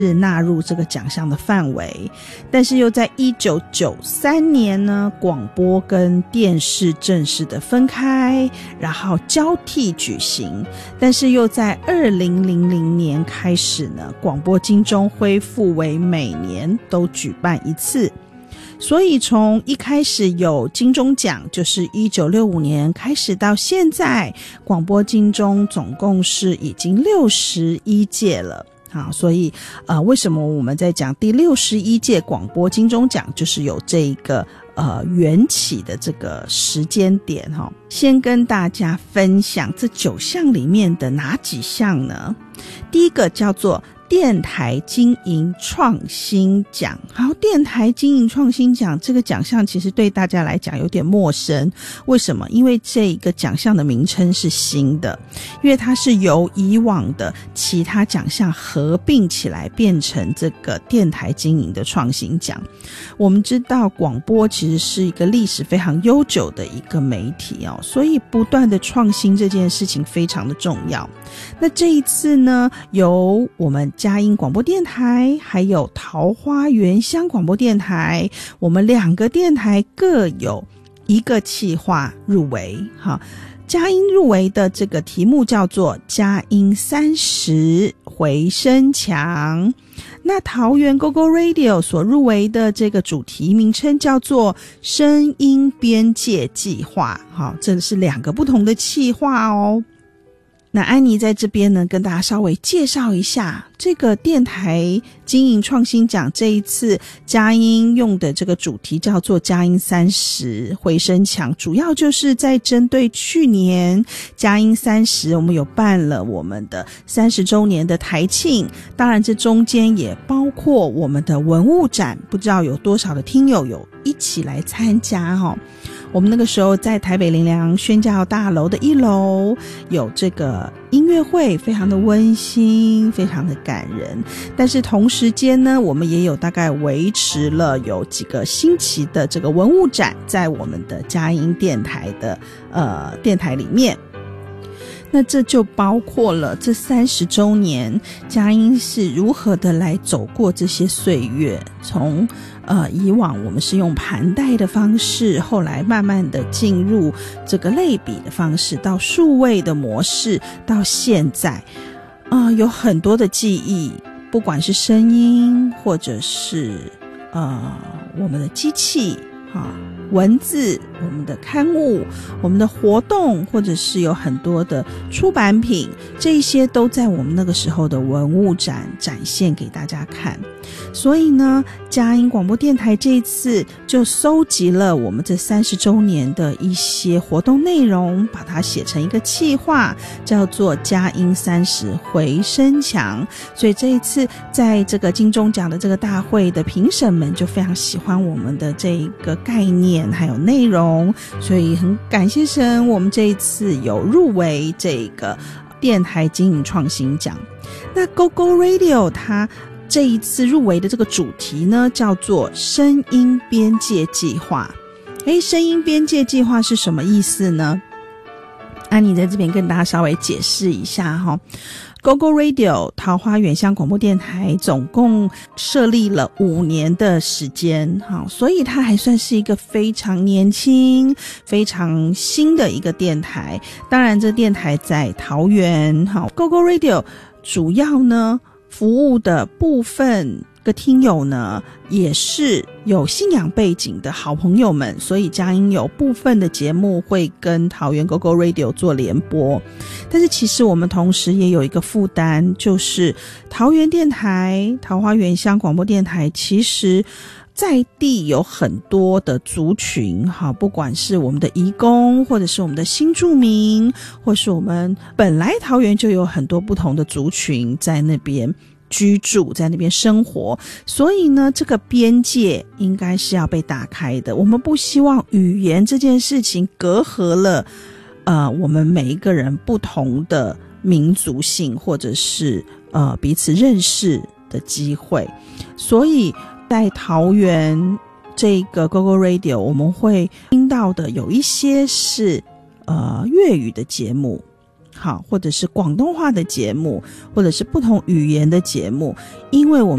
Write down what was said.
是纳入这个奖项的范围，但是又在1993年呢，广播跟电视正式的分开，然后交替举行，但是又在2000年开始呢，广播金钟恢复为每年都举办一次。所以从一开始有金钟奖，就是1965年开始到现在，广播金钟总共是已经61届了。好，所以为什么我们在讲第61届广播金钟奖，就是有这一个缘起的这个时间点哈。先跟大家分享这9项里面的哪几项呢？第一个叫做电台经营创新奖。好，电台经营创新奖这个奖项其实对大家来讲有点陌生，为什么？因为这个奖项的名称是新的，因为它是由以往的其他奖项合并起来变成这个电台经营的创新奖。我们知道广播其实是一个历史非常悠久的一个媒体哦，所以不断的创新这件事情非常的重要。那这一次呢，由我们佳音广播电台还有桃花源乡广播电台，我们2个电台各有一个企划入围。好，佳音入围的这个题目叫做佳音30回声强，那桃园 GoGo Radio 所入围的这个主题名称叫做声音边界计划。好，这是2个不同的企划哦。那安妮在这边呢，跟大家稍微介绍一下这个电台经营创新奖这一次佳音用的这个主题叫做佳音30回声强，主要就是在针对去年佳音30，我们有办了我们的30周年的台庆，当然这中间也包括我们的文物展，不知道有多少的听友有一起来参加哦。我们那个时候在台北林良宣教大楼的1楼有这个音乐会，非常的温馨，非常的感人。但是同时间呢，我们也有大概维持了有几个星期的这个文物展在我们的佳音电台的电台里面。那这就包括了这30周年佳音是如何的来走过这些岁月，从以往我们是用盘带的方式，后来慢慢的进入这个类比的方式，到数位的模式，到现在有很多的记忆，不管是声音或者是我们的机器文字，我们的刊物，我们的活动，或者是有很多的出版品，这一些都在我们那个时候的文物展展现给大家看。所以呢，佳音广播电台这一次就收集了我们这30周年的一些活动内容，把它写成一个企划，叫做佳音30回声强。所以这一次在这个金钟奖的这个大会的评审们就非常喜欢我们的这一个概念还有内容，所以很感谢神，我们这一次有入围这个电台经营创新奖。那 GoGo Radio 它这一次入围的这个主题呢，叫做声音边界计划。声音边界计划是什么意思呢？安妮在这边跟大家稍微解释一下哈。GoGo Radio 桃花源乡广播电台总共设立了5年的时间，所以它还算是一个非常年轻非常新的一个电台。当然这电台在桃园，GoGo Radio 主要呢服务的部分个听友呢也是有信仰背景的好朋友们，所以佳音有部分的节目会跟桃园 GoGo Radio 做联播。但是其实我们同时也有一个负担，就是桃园电台桃花源乡广播电台其实在地有很多的族群，不管是我们的移工，或者是我们的新住民，或是我们本来桃园就有很多不同的族群在那边居住，在那边生活，所以呢这个边界应该是要被打开的。我们不希望语言这件事情隔阂了我们每一个人不同的民族性，或者是彼此认识的机会。所以在桃园这个 GoGo Radio 我们会听到的有一些是粤语的节目， 好，或者是广东话的节目，或者是不同语言的节目，因为我们